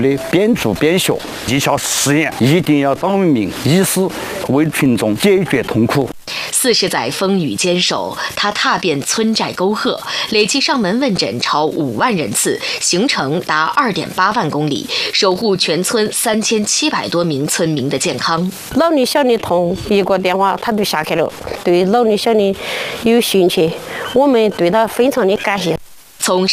边做边学，绩效实验一定要找一名医师为群众解决痛苦。 40载风雨坚守，他踏遍村寨沟壑，累计上门问诊超5万人次，行程达2.8万公里，守护全村3700多名村民的健康。 老女小女痛，一个电话他就下去了。对老女小女有兴趣，我们对他非常的感谢。 从